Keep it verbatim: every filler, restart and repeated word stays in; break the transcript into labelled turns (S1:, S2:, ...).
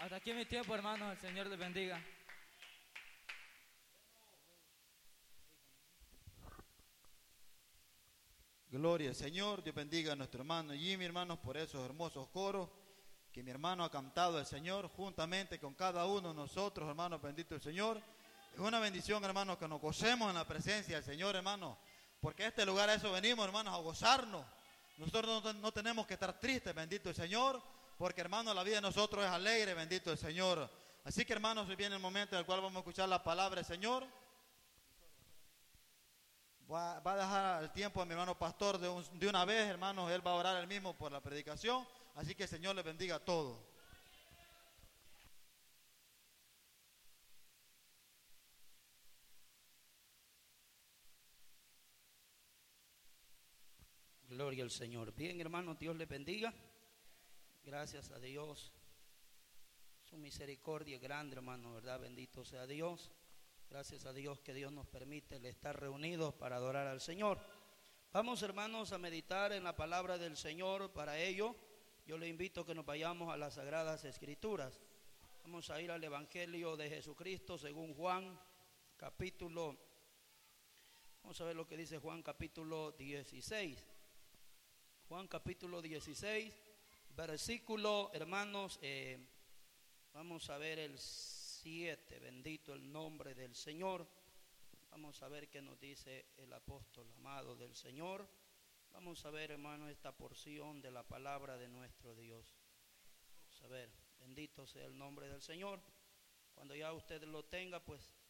S1: Hasta aquí mi tiempo, hermanos. El Señor les bendiga.
S2: Gloria al Señor, Dios bendiga a nuestro hermano Jimmy, hermanos, por esos hermosos coros que mi hermano ha cantado al Señor, juntamente con cada uno de nosotros, hermanos, bendito el Señor. Es una bendición, hermanos, que nos gocemos en la presencia del Señor, hermanos, porque a este lugar a eso venimos, hermanos, a gozarnos. Nosotros no, no tenemos que estar tristes, bendito el Señor, porque, hermanos, la vida de nosotros es alegre, bendito el Señor. Así que, hermanos, hoy viene el momento en el cual vamos a escuchar la palabra del Señor. Va, va a dejar el tiempo a mi hermano pastor de, un, de una vez, hermanos. Él va a orar él mismo por la predicación. Así que el Señor les bendiga a todos.
S3: Gloria al Señor. Bien, hermanos, Dios les bendiga. Gracias a Dios. Su misericordia es grande, hermano, ¿verdad? Bendito sea Dios. Gracias a Dios que Dios nos permite el estar reunidos para adorar al Señor. Vamos, hermanos, a meditar en la palabra del Señor. Para ello, yo le invito a que nos vayamos a las Sagradas Escrituras. Vamos a ir al Evangelio de Jesucristo según Juan, capítulo, vamos a ver lo que dice Juan, capítulo dieciséis. Juan, capítulo dieciséis, versículo, hermanos, eh, vamos a ver el siete. Bendito el nombre del Señor. Vamos a ver qué nos dice el apóstol amado del Señor. Vamos a ver, hermano, esta porción de la palabra de nuestro Dios. Vamos a ver, bendito sea el nombre del Señor. Cuando ya usted lo tenga, pues